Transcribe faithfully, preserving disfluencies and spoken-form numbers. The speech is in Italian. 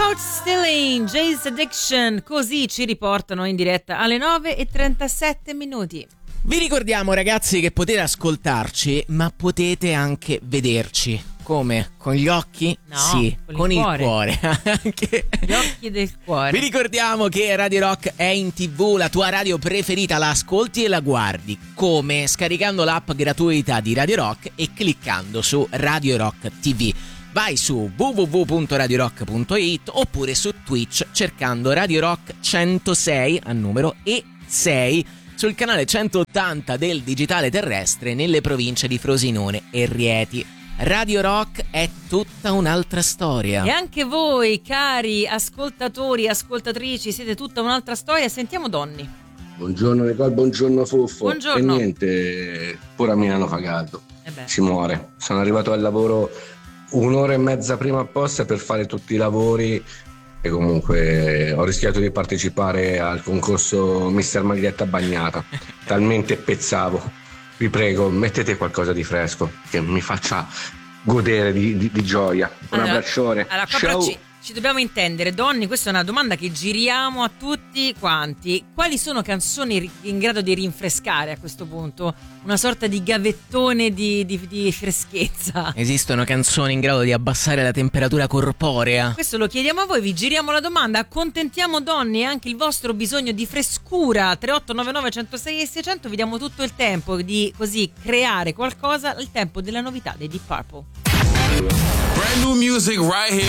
Caught Stealing, Jay's Addiction, così ci riportano in diretta alle nove e trentasette minuti. Vi ricordiamo, ragazzi, che potete ascoltarci, ma potete anche vederci. Come? Con gli occhi? No, sì, con, con il il cuore, cuore. Anche gli occhi del cuore. Vi ricordiamo che Radio Rock è in tivù, la tua radio preferita, la ascolti e la guardi. Come? Scaricando l'app gratuita di Radio Rock e cliccando su Radio Rock T V. Vai su w w w punto radio rock punto it oppure su Twitch cercando Radio Rock centosei a numero e sei sul canale centottanta del digitale terrestre nelle province di Frosinone e Rieti. Radio Rock è tutta un'altra storia. E anche voi, cari ascoltatori e ascoltatrici, siete tutta un'altra storia. Sentiamo Donny. Buongiorno Nicole, buongiorno Fuffo. Buongiorno. E niente, pure a Milano fa caldo. Eh beh. Si muore. Sono arrivato al lavoro un'ora e mezza prima apposta per fare tutti i lavori e comunque ho rischiato di partecipare al concorso mister Maglietta Bagnata. Talmente pezzavo. Vi prego, mettete qualcosa di fresco che mi faccia godere di, di, di gioia. Un Allora, abbraccione. allora, qua però ci, ci dobbiamo intendere, Donny, questa è una domanda che giriamo a tutti quanti. Quali sono canzoni ri- in grado di rinfrescare a questo punto? Una sorta di gavettone di, di, di freschezza. Esistono canzoni in grado di abbassare la temperatura corporea? Questo lo chiediamo a voi, vi giriamo la domanda, accontentiamo Donny e anche il vostro bisogno di frescura. Tre otto nove nove uno zero sei e seicento, vi diamo tutto il tempo di così creare qualcosa, il tempo della novità dei Deep Purple. Brand new music right here.